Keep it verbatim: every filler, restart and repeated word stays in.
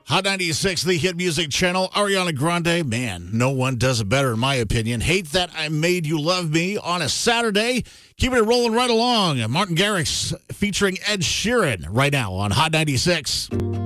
Hot ninety-six, the hit music channel. Ariana Grande, man, no one does it better in my opinion. Hate That I Made You Love Me on a Saturday. Keeping it rolling right along. Martin Garrix featuring Ed Sheeran right now on Hot ninety-six.